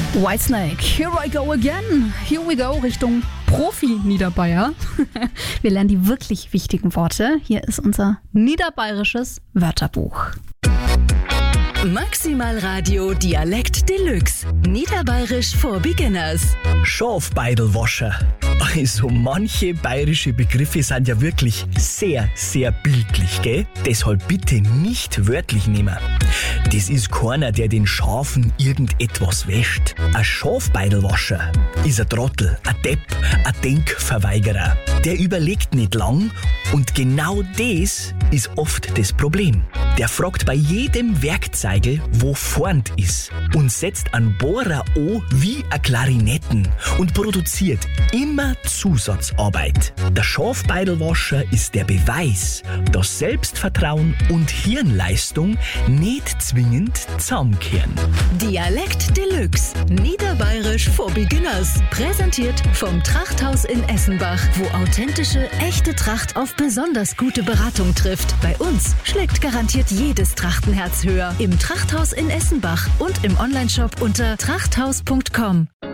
Whitesnake, here I go again. Here we go Richtung Profi-Niederbayer. Wir lernen die wirklich wichtigen Worte. Hier ist unser niederbayerisches Wörterbuch. Maximal Radio Dialekt Deluxe. Niederbayerisch for Beginners. Schafbeidelwascher. Also manche bayerische Begriffe sind ja wirklich sehr, sehr bildlich, gell? Deshalb bitte nicht wörtlich nehmen. Das ist keiner, der den Schafen irgendetwas wäscht. Ein Schafbeidelwascher ist ein Trottel, ein Depp, ein Denkverweigerer. Der überlegt nicht lang und genau das ist oft das Problem. Der fragt bei jedem Werkzeugel, wo vorn ist und setzt einen Bohrer an wie ein Klarinetten und produziert immer Zusatzarbeit. Der Schafbeidelwascher ist der Beweis, dass Selbstvertrauen und Hirnleistung nicht zwingend zusammenkehren. Dialekt Deluxe. Niederbayerisch for Beginners. Präsentiert vom Trachthaus in Essenbach, wo authentische, echte Tracht auf besonders gute Beratung trifft. Bei uns schlägt garantiert jedes Trachtenherz höher. Im Trachthaus in Essenbach und im Onlineshop unter trachthaus.com.